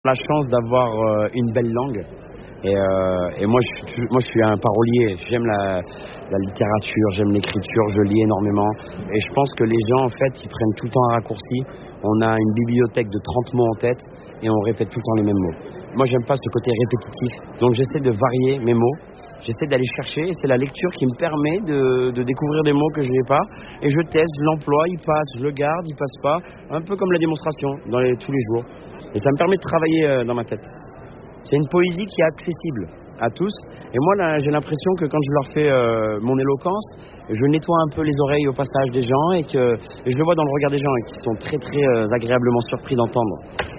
La chance d'avoir une belle langue et moi je suis un parolier, j'aime la littérature, j'aime l'écriture, je lis énormément et je pense que les gens en fait ils prennent tout le temps un raccourci. On a une bibliothèque de 30 mots en tête et on répète tout le temps les mêmes mots. Moi j'aime pas ce côté répétitif, donc j'essaie de varier mes mots, j'essaie d'aller chercher et c'est la lecture qui me permet de découvrir des mots que je n'ai pas et je teste, je l'emploie, il passe, je le garde, il passe pas, un peu comme la démonstration tous les jours. Et ça me permet de travailler dans ma tête. C'est une poésie qui est accessible à tous. Et moi, là, j'ai l'impression que quand je leur fais mon éloquence, je nettoie un peu les oreilles au passage des gens et je le vois dans le regard des gens et qui sont très très agréablement surpris d'entendre.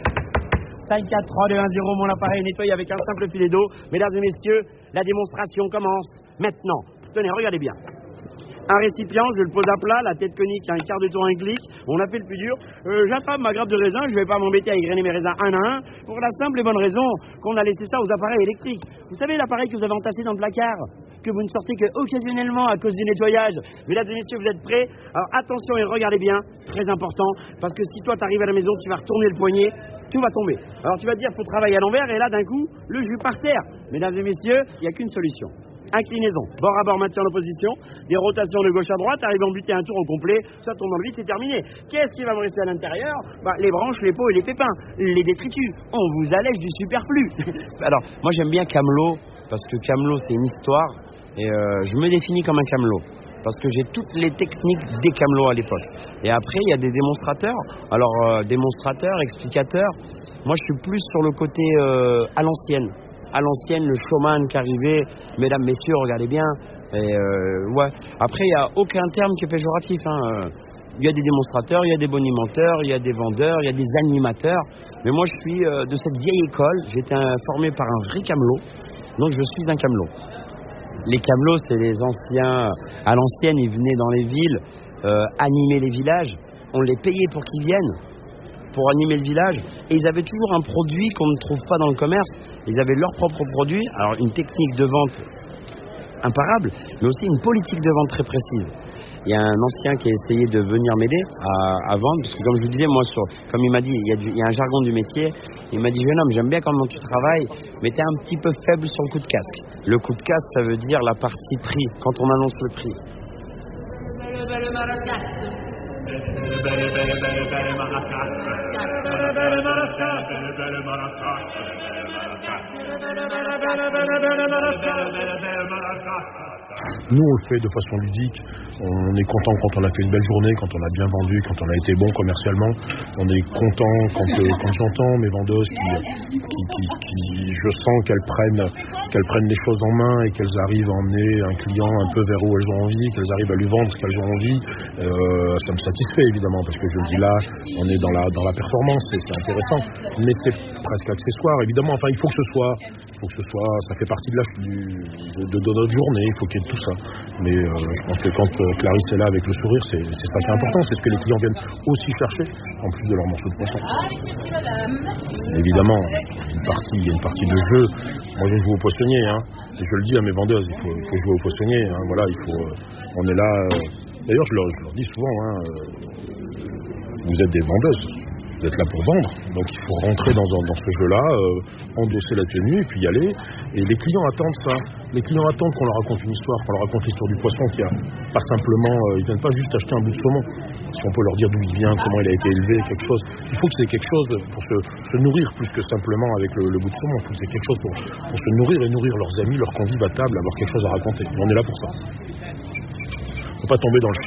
5, 4, 3, 2, 1, 0, mon appareil est nettoyé avec un simple filet d'eau. Mesdames et messieurs, la démonstration commence maintenant. Tenez, regardez bien. Un récipient, je le pose à plat, la tête conique, un quart de tour, un clic. On a fait le plus dur. J'attrape ma grappe de raisin, je vais pas m'embêter à égrener mes raisins un à un, pour la simple et bonne raison qu'on a laissé ça aux appareils électriques. Vous savez l'appareil que vous avez entassé dans le placard, que vous ne sortez que occasionnellement à cause du nettoyage. Mesdames et messieurs, vous êtes prêts? Alors attention et regardez bien, très important, parce que si toi t'arrives à la maison, tu vas retourner le poignet, tout va tomber. Alors tu vas te dire, faut travailler à l'envers, et là d'un coup, le jus par terre. Mesdames et messieurs, il n'y a qu'une solution. Inclinaison, bord à bord, maintien en opposition, des rotations de gauche à droite, arrive à en buter un tour au complet, ça tourne dans le vide, c'est terminé. Qu'est-ce qui va me rester à l'intérieur? Les branches, les peaux et les pépins, les détritus. On vous allège du superflu. Alors, moi j'aime bien Camelot, parce que Camelot c'est une histoire, et je me définis comme un camelot, parce que j'ai toutes les techniques des camelots à l'époque. Et après, il y a des démonstrateurs. Alors, démonstrateurs, explicateurs, moi je suis plus sur le côté à l'ancienne. À l'ancienne, le showman qui arrivait, mesdames, messieurs, regardez bien. Et ouais. Après, il n'y a aucun terme qui est péjoratif. Il y a des démonstrateurs, il y a des bonimenteurs, il y a des vendeurs, il y a des animateurs. Mais moi, je suis de cette vieille école. J'ai été formé par un vrai camelot. Donc, je suis un camelot. Les camelots, c'est les anciens. À l'ancienne, ils venaient dans les villes animer les villages. On les payait pour qu'ils viennent, pour animer le village, et ils avaient toujours un produit qu'on ne trouve pas dans le commerce. Ils avaient leur propre produit, alors une technique de vente imparable, mais aussi une politique de vente très précise. Il y a un ancien qui a essayé de venir m'aider à vendre, parce que comme je vous disais, moi, comme il m'a dit, il y a un jargon du métier, il m'a dit, jeune homme, j'aime bien comment tu travailles, mais tu es un petit peu faible sur le coup de casque. Le coup de casque, ça veut dire la partie prix, quand on annonce le prix. Nous, on le fait de façon ludique. On est content quand on a fait une belle journée, quand on a bien vendu, quand on a été bon commercialement. On est content quand j'entends mes vendeuses qui je sens qu'elles prennent les choses en main et qu'elles arrivent à emmener un client un peu vers où elles ont envie, qu'elles arrivent à lui vendre ce qu'elles ont envie. Ça me satisfait évidemment, parce que je me dis là, on est dans la performance, c'est intéressant. Mais c'est presque accessoire, évidemment. Enfin, il faut que ce soit, ça fait partie de notre journée. Il faut qu'il y ait tout ça. Mais je pense que quand Clarisse est là avec le sourire, c'est ça qui est important, c'est que les clients viennent aussi chercher, en plus de leur morceau de poisson. Évidemment, il y a une partie de jeu. Moi, je joue au poissonnier, et je le dis à mes vendeuses, il faut jouer au poissonnier. Voilà, on est là. D'ailleurs, je leur dis souvent, vous êtes des vendeuses. Vous êtes là pour vendre, donc il faut rentrer dans ce jeu-là, endosser la tenue et puis y aller. Et les clients attendent ça. Les clients attendent qu'on leur raconte une histoire, qu'on leur raconte l'histoire du poisson, qui a pas simplement, ils viennent pas juste acheter un bout de saumon. Si on peut leur dire d'où il vient, comment il a été élevé, quelque chose. Il faut que c'est quelque chose pour se nourrir plus que simplement avec le bout de saumon. Il faut que c'est quelque chose pour se nourrir et nourrir leurs amis, leurs convives à table, avoir quelque chose à raconter. Et on est là pour ça. Faut pas tomber dans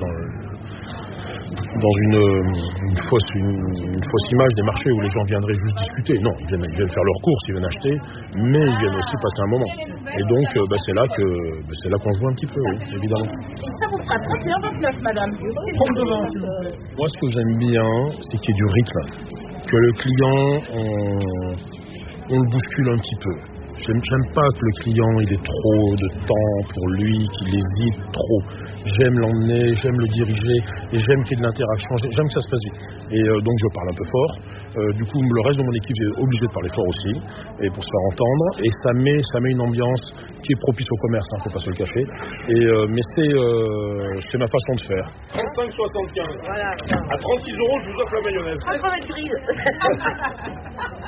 une fausse image des marchés où les gens viendraient juste discuter. Non, ils viennent faire leurs courses, ils viennent acheter, mais ils viennent aussi passer un moment. Et donc, c'est là qu'on se voit un petit peu, oui, évidemment. Et ça vous fera 31,29, madame. C'est 32,29, s'il vous plaît. Moi, ce que j'aime bien, c'est qu'il y ait du rythme. Que le client, on le bouscule un petit peu. J'aime pas que le client il ait trop de temps pour lui, qu'il hésite trop. J'aime l'emmener, j'aime le diriger et j'aime qu'il y ait de l'interaction, j'aime que ça se passe vite. Et donc je parle un peu fort. Du coup, le reste de mon équipe est obligé de parler fort aussi, et pour se faire entendre. Et ça met une ambiance qui est propice au commerce, faut pas se le cacher. Mais c'est ma façon de faire. 35,75. Voilà. À 36 €, je vous offre la mayonnaise. 30 grilles.